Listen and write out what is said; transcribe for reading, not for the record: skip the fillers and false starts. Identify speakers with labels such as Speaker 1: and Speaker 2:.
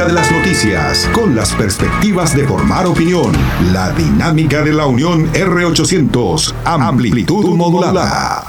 Speaker 1: de las noticias, con las perspectivas de formar opinión. La dinámica de la Unión R800, amplitud modulada.